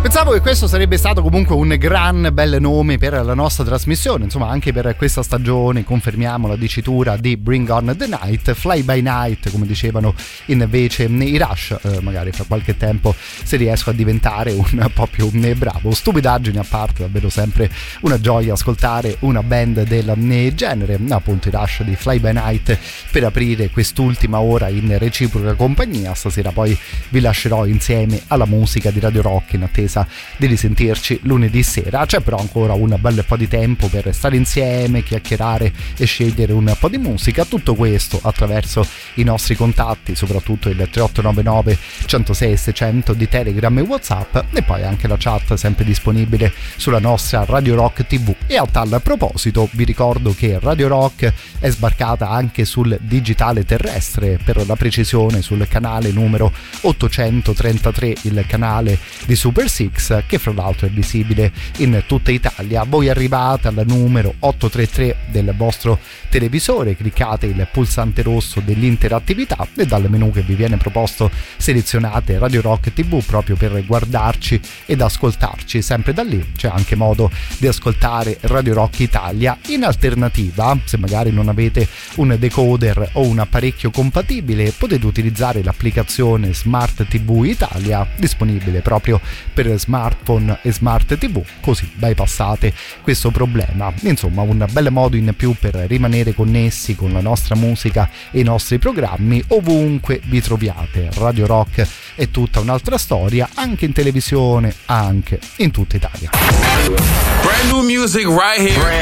Pensavo che questo sarebbe stato comunque un gran bel nome per la nostra trasmissione, insomma anche per questa stagione. Confermiamo la dicitura di Bring On The Night, Fly By Night come dicevano invece i Rush. Magari fra qualche tempo se riesco a diventare un po' più bravo. Stupidaggini a parte, davvero sempre una gioia ascoltare una band del genere, appunto i Rush di Fly By Night, per aprire quest'ultima ora in reciproca compagnia. Stasera poi vi lascerò insieme alla musica di Radio Rock in attesa di risentirci lunedì sera. C'è però ancora un bel po' di tempo per stare insieme, chiacchierare e scegliere un po' di musica. Tutto questo attraverso i nostri contatti, soprattutto il 3899 106 600 di Telegram e WhatsApp, e poi anche la chat sempre disponibile sulla nostra Radio Rock TV. E a tal proposito vi ricordo che Radio Rock è sbarcata anche sul digitale terrestre, per la precisione sul canale numero 833, il canale di Super 6, che fra l'altro è visibile in tutta Italia. Voi arrivate al numero 833 del vostro televisore, cliccate il pulsante rosso dell'interattività e dal menu che vi viene proposto selezionate Radio Rock TV proprio per guardarci ed ascoltarci. Sempre da lì c'è anche modo di ascoltare Radio Rock Italia. In alternativa, se magari non avete un decoder o un apparecchio compatibile, potete utilizzare l'applicazione Smart TV Italia, disponibile proprio per smartphone e smart TV, così bypassate questo problema. Insomma, un bel modo in più per rimanere connessi con la nostra musica e i nostri programmi ovunque vi troviate. Radio Rock è tutta un'altra storia, anche in televisione, anche in tutta Italia. Brand new music right here.